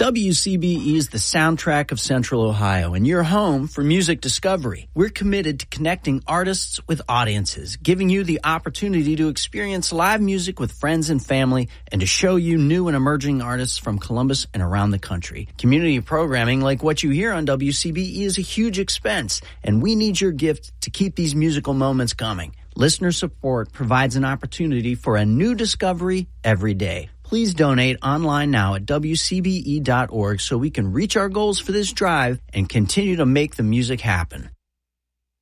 WCBE is the soundtrack of Central Ohio and your home for music discovery. We're committed to connecting artists with audiences, giving you the opportunity to experience live music with friends and family, and to show you new and emerging artists from Columbus and around the country. Community programming like what you hear on WCBE is a huge expense, and we need your gift to keep these musical moments coming. Listener support provides an opportunity for a new discovery every day. Please donate online now at WCBE.org so we can reach our goals for this drive and continue to make the music happen.